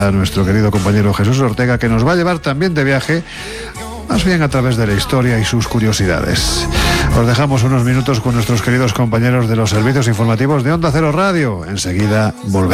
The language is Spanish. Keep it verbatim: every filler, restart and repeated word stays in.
a nuestro querido compañero Jesús Ortega, que nos va a llevar también de viaje, más bien a través de la historia y sus curiosidades. Os dejamos unos minutos con nuestros queridos compañeros de los servicios informativos de Onda Cero Radio. Enseguida volvemos.